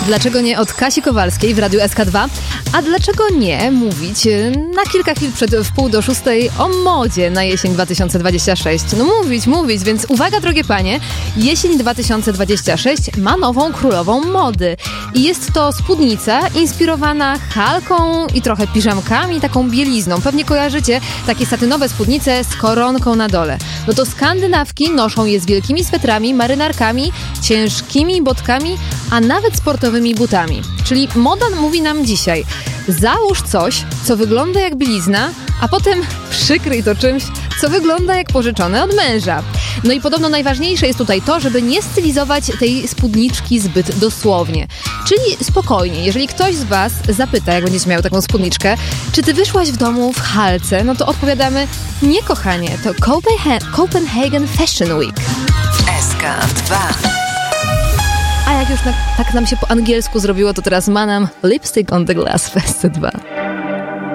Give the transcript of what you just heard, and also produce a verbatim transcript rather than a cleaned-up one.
Dlaczego nie od Kasi Kowalskiej w Radiu S K dwa? A dlaczego nie mówić na kilka chwil przed wpół do szóstej o modzie na jesień dwa tysiące dwudziesty szósty? No mówić, mówić, więc uwaga drogie panie, jesień dwa tysiące dwudziesty szósty ma nową królową mody. I jest to spódnica inspirowana halką i trochę piżamkami, taką bielizną. Pewnie kojarzycie takie satynowe spódnice z koronką na dole. No to Skandynawki noszą je z wielkimi swetrami, marynarkami, ciężkimi botkami, a nawet sportowymi butami. Czyli moda mówi nam dzisiaj: załóż coś, co wygląda jak bielizna, a potem przykryj to czymś, co wygląda jak pożyczone od męża. No i podobno najważniejsze jest tutaj to, żeby nie stylizować tej spódniczki zbyt dosłownie. Czyli spokojnie, jeżeli ktoś z was zapyta, jak będziecie miał taką spódniczkę, czy ty wyszłaś w domu w halce, no to odpowiadamy: nie kochanie, to Copenha- Copenhagen Fashion Week. S K dwa. A jak już na, tak nam się po angielsku zrobiło, to teraz ma nam Lipstick on the Glass Fest dwa.